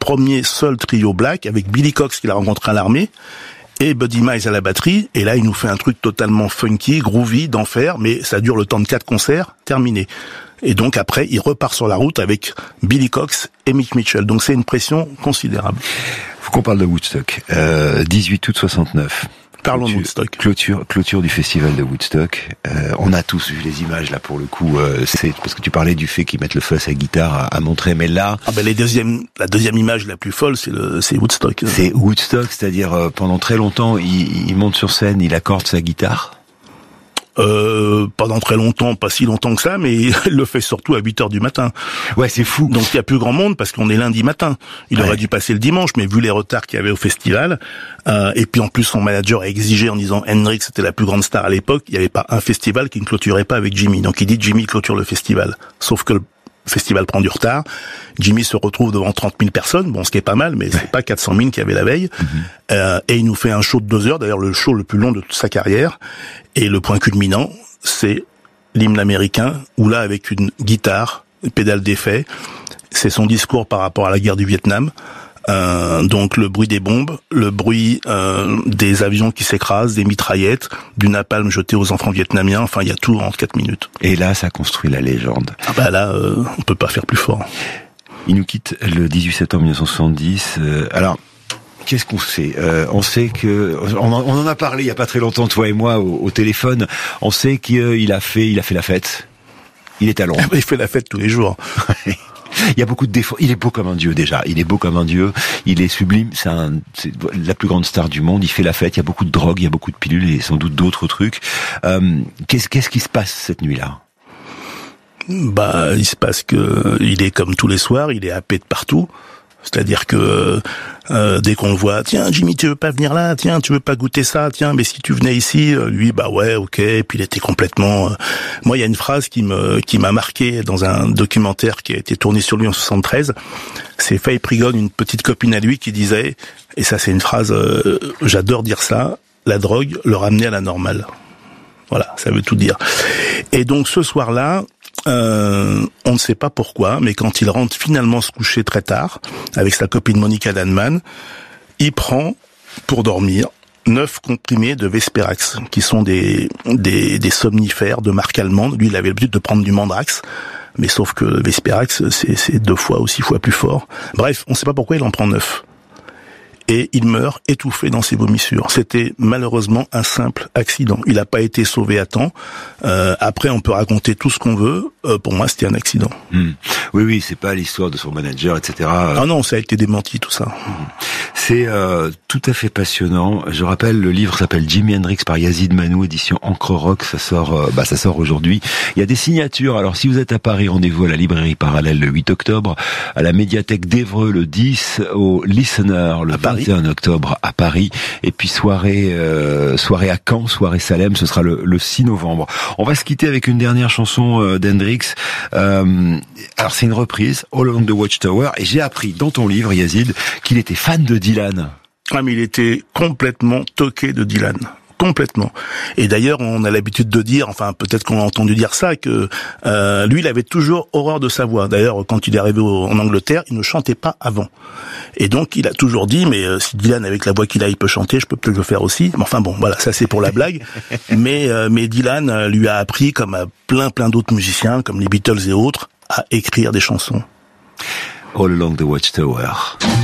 premier seul trio black avec Billy Cox qu'il a rencontré à l'armée et Buddy Miles à la batterie. Et là, il nous fait un truc totalement funky, groovy, d'enfer, mais ça dure le temps de 4 concerts, terminé. Et donc après, il repart sur la route avec Billy Cox et Mick Mitchell. Donc c'est une pression considérable. Faut qu'on parle de Woodstock. 18 août 69. Parlons de Woodstock. Clôture du festival de Woodstock. On a tous vu les images là pour le coup. C'est parce que tu parlais du fait qu'ils mettent le feu à sa guitare à montrer, mais là. La deuxième image la plus folle, c'est Woodstock. C'est Woodstock, c'est-à-dire pendant très longtemps, il monte sur scène, il accorde sa guitare. Pendant très longtemps, pas si longtemps que ça, mais il le fait surtout à 8h du matin. Ouais, c'est fou. Donc il y a plus grand monde parce qu'on est lundi matin. Il aurait dû passer le dimanche, mais vu les retards qu'il y avait au festival, et puis en plus son manager a exigé en disant Hendrix était la plus grande star à l'époque, il n'y avait pas un festival qui ne clôturait pas avec Jimmy. Donc il dit Jimmy clôture le festival. Sauf que le festival prend du retard. Jimmy se retrouve devant 30 000 personnes, bon, ce qui est pas mal, mais c'est pas 400 000 qu'il y avait la veille. Et il nous fait un show de 2 heures, d'ailleurs le show le plus long de toute sa carrière. Et le point culminant, c'est l'hymne américain, où là, avec une guitare, une pédale d'effet, c'est son discours par rapport à la guerre du Vietnam. Donc le bruit des bombes, le bruit des avions qui s'écrasent, des mitraillettes, du napalm jeté aux enfants vietnamiens, enfin il y a tout en 4 minutes. Et là, ça construit la légende. Ah bah là, on peut pas faire plus fort. Il nous quitte le 18 septembre 1970. Alors, qu'est-ce qu'on sait On sait que on en a parlé il y a pas très longtemps, toi et moi, au téléphone. On sait qu'il a fait la fête. Il est à Londres. Il fait la fête tous les jours. Il y a beaucoup de défauts. Il est beau comme un dieu déjà. Il est beau comme un dieu. Il est sublime. C'est la plus grande star du monde. Il fait la fête. Il y a beaucoup de drogue, il y a beaucoup de pilules et sans doute d'autres trucs. Qu'est-ce qui se passe cette nuit-là ? Bah, il se passe que il est comme tous les soirs. Il est happé de partout. C'est-à-dire que dès qu'on le voit, tiens Jimmy, tu veux pas venir là, tiens tu veux pas goûter ça, tiens mais si tu venais ici, lui bah ouais ok, et puis il était complètement. Moi il y a une phrase qui m'a marqué dans un documentaire qui a été tourné sur lui en 73. C'est Faye Prigon, une petite copine à lui, qui disait, et ça c'est une phrase, j'adore dire ça, la drogue le ramenait à la normale. Voilà, ça veut tout dire. Et donc ce soir-là, on ne sait pas pourquoi, mais quand il rentre finalement se coucher très tard, avec sa copine Monica Danman, il prend, pour dormir, 9 comprimés de Vesperax, qui sont des somnifères de marque allemande. Lui, il avait l'habitude de prendre du Mandrax, mais sauf que le Vesperax, c'est 2 fois ou 6 fois plus fort. Bref, on ne sait pas pourquoi il en prend 9. Et il meurt étouffé dans ses vomissures. C'était malheureusement un simple accident. Il n'a pas été sauvé à temps. Après, on peut raconter tout ce qu'on veut. Pour moi, c'était un accident. Oui, c'est pas l'histoire de son manager, etc. Ah non, ça a été démenti, tout ça. C'est tout à fait passionnant. Je rappelle, le livre s'appelle Jimi Hendrix par Yazid Manou, édition Encre Rock. Ça sort aujourd'hui. Il y a des signatures. Alors, si vous êtes à Paris, rendez-vous à la librairie Parallèle le 8 octobre, à la médiathèque d'Évreux le 10, au Listener le 21 octobre à Paris, et puis soirée à Caen, soirée Salem, ce sera le 6 novembre. On va se quitter avec une dernière chanson d'Hendrix. Alors c'est une reprise, All Along the Watchtower, et j'ai appris dans ton livre, Yazid, qu'il était fan de Dylan. Ah mais il était complètement toqué de Dylan. Complètement. Et d'ailleurs, on a l'habitude de dire, enfin peut-être qu'on a entendu dire ça, que lui, il avait toujours horreur de sa voix. D'ailleurs, quand il est arrivé en Angleterre, il ne chantait pas avant. Et donc, il a toujours dit, mais si Dylan, avec la voix qu'il a, il peut chanter, je peux peut-être le faire aussi. Mais enfin bon, voilà, ça c'est pour la blague. mais Dylan lui a appris, comme à plein d'autres musiciens, comme les Beatles et autres, à écrire des chansons. All Along the Watchtower.